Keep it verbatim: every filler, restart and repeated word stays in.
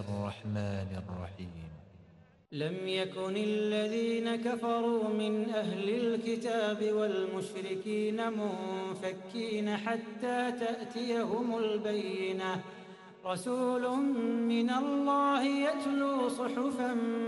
الرحمن الرحيم. لم يكن الذين كفروا من أهل الكتاب والمشركين منفكين حتى تأتيهم البينة رسول من الله يتلو صحفا